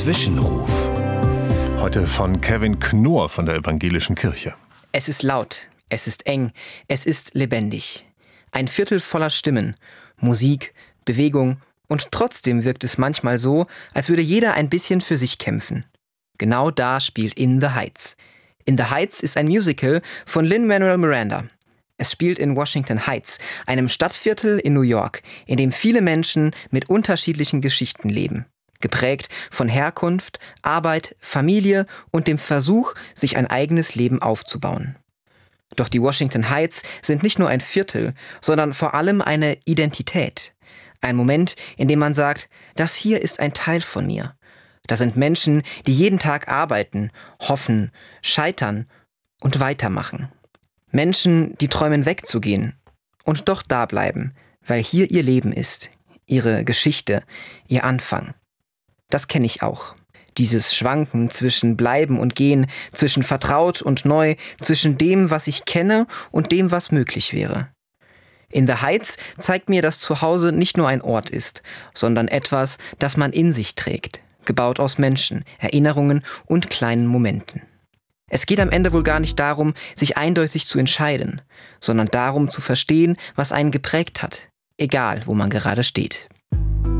Zwischenruf. Heute von Kevin Knorr von der Evangelischen Kirche. Es ist laut, es ist eng, es ist lebendig. Ein Viertel voller Stimmen, Musik, Bewegung und trotzdem wirkt es manchmal so, als würde jeder ein bisschen für sich kämpfen. Genau da spielt In the Heights. In the Heights ist ein Musical von Lin-Manuel Miranda. Es spielt in Washington Heights, einem Stadtviertel in New York, in dem viele Menschen mit unterschiedlichen Geschichten leben. Geprägt von Herkunft, Arbeit, Familie und dem Versuch, sich ein eigenes Leben aufzubauen. Doch die Washington Heights sind nicht nur ein Viertel, sondern vor allem eine Identität. Ein Moment, in dem man sagt, das hier ist ein Teil von mir. Da sind Menschen, die jeden Tag arbeiten, hoffen, scheitern und weitermachen. Menschen, die träumen wegzugehen und doch da bleiben, weil hier ihr Leben ist, ihre Geschichte, ihr Anfang. Das kenne ich auch. Dieses Schwanken zwischen Bleiben und Gehen, zwischen vertraut und neu, zwischen dem, was ich kenne und dem, was möglich wäre. In the Heights zeigt mir, dass Zuhause nicht nur ein Ort ist, sondern etwas, das man in sich trägt, gebaut aus Menschen, Erinnerungen und kleinen Momenten. Es geht am Ende wohl gar nicht darum, sich eindeutig zu entscheiden, sondern darum zu verstehen, was einen geprägt hat, egal wo man gerade steht.